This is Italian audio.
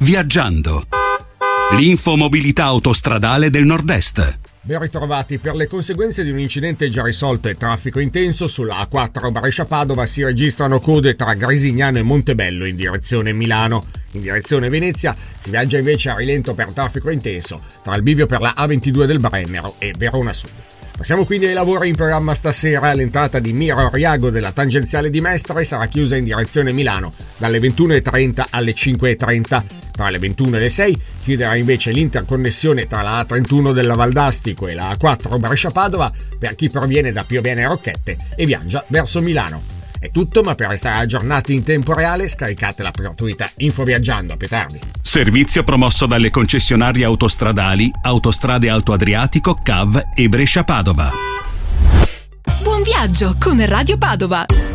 Viaggiando. L'infomobilità autostradale del Nord-Est. Ben ritrovati. Per le conseguenze di un incidente già risolto e traffico intenso, sulla A4 Brescia-Padova si registrano code tra Grisignano e Montebello in direzione Milano. In direzione Venezia si viaggia invece a rilento per traffico intenso tra il bivio per la A22 del Brennero e Verona Sud. Passiamo quindi ai lavori in programma stasera. L'entrata di Mira Oriago della tangenziale di Mestre sarà chiusa in direzione Milano dalle 21.30 alle 5.30. Tra le 21 e le 6 chiuderà invece l'interconnessione tra la A31 della Valdastico e la A4 Brescia-Padova per chi proviene da Piovene e Rocchette e viaggia verso Milano. È tutto, ma per restare aggiornati in tempo reale scaricate la gratuita Info Viaggiando. A più tardi. Servizio promosso dalle concessionarie autostradali Autostrade Alto Adriatico, CAV e Brescia-Padova. Buon viaggio con Radio Padova.